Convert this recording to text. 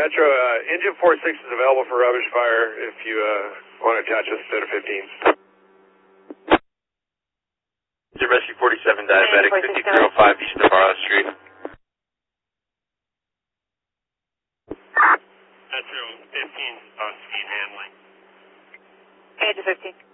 Metro, engine 46 is available for rubbish fire if you want to attach us to the 15s. Rescue 47 diabetic, 5305 East Navarro Street. Metro 15's on speed handling. 8 to 15.